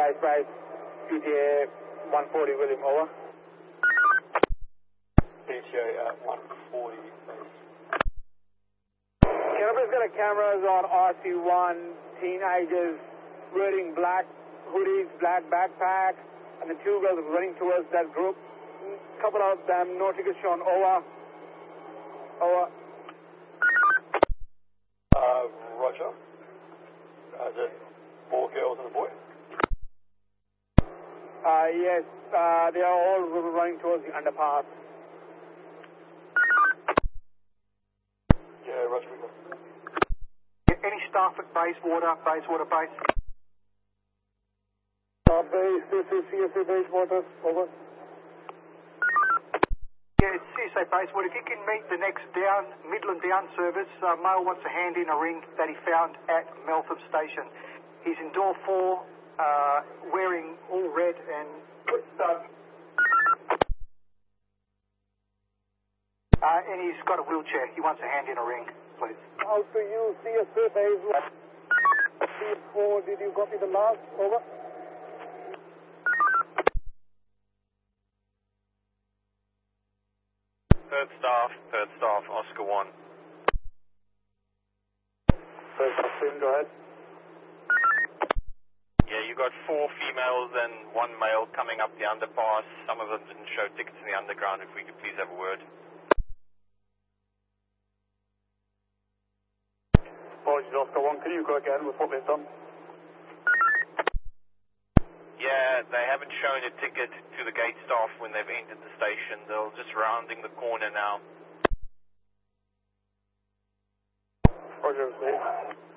Bryce, PTA 140 William, over. PTA at 140. Canberra's got a cameras on RC1, teenagers wearing black hoodies, black backpacks, and the two girls running towards that group. A couple of them, no tickets shown, over. Over. Roger. Is it 4 girls and a boy? Yes, they are all running towards the underpass. Yeah, Roger. Any staff at Bayswater base? Base, this is CSA Bayswater, over. Yeah, it's CSA Bayswater. If you can meet the next Midland Down service, male wants to hand in a ring that he found at Meltham Station. He's in door 4, wearing all red and and he's got a wheelchair. He wants to hand in a ring, please. Out to you, CSA Bayswater. C4, did you copy the last? Over. Third staff, Oscar 1. First staff, go ahead. Yeah, you got 4 females and 1 male coming up the underpass. Some of them didn't show tickets in the underground. If we could please have a word. Apologies, Oscar 1, can you go again with what they've done? Yeah, they haven't shown a ticket to the gate staff when they've entered the station. They're just rounding the corner now. Roger, please.